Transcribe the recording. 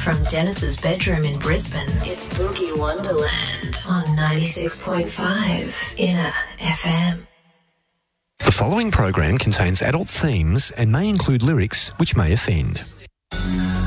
From Dennis's bedroom in Brisbane, it's Boogie Wonderland on 96.5 Inner FM. The following program contains adult themes and may include lyrics which may offend.